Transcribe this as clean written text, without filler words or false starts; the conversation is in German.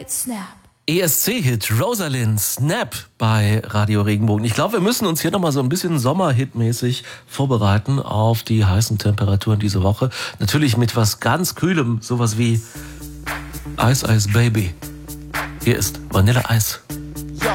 Great Snap. ESC-Hit Rosalind Snap bei Radio Regenbogen. Ich glaube, wir müssen uns hier nochmal so ein bisschen Sommerhit-mäßig vorbereiten auf die heißen Temperaturen diese Woche. Natürlich mit was ganz Kühlem, sowas wie Ice Ice Baby. Hier ist Vanille Eis.